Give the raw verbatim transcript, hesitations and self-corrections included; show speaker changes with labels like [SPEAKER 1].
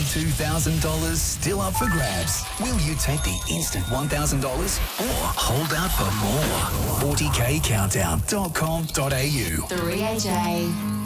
[SPEAKER 1] twenty-two thousand dollars still up for grabs. Will you take the instant one thousand dollars or hold out for more? forty k countdown dot com dot a u.
[SPEAKER 2] three A J.